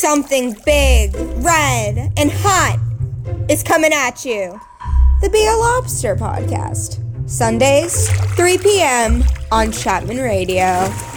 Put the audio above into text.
Something big, red, and hot is coming at you. The Be a Lobster podcast. Sundays, 3 p.m. on Chapman Radio.